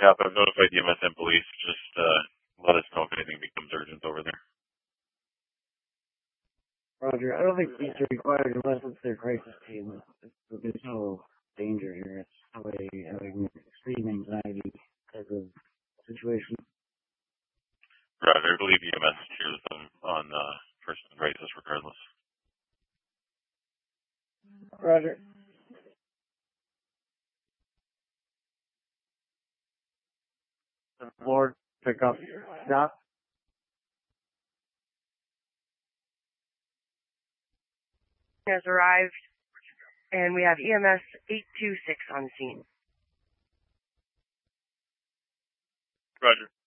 Yeah, I've notified EMS and police. Just let us know if anything becomes urgent over there. Roger. I don't think police are required unless it's their crisis team. There's no danger here. It's probably having extreme anxiety type of situation. Roger. I believe EMS cheers them on person in crisis regardless. Roger. Lord, pick up. Stop. Has arrived, and we have EMS 826 on scene. Roger.